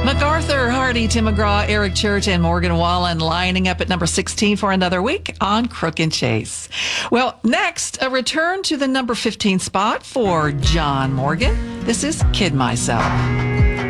MacArthur, Hardy, Tim McGraw, Eric Church, and Morgan Wallen lining up at number 16 for another week on Crook and Chase. Well, next, a return to the number 15 spot for John Morgan. This is Kid Myself.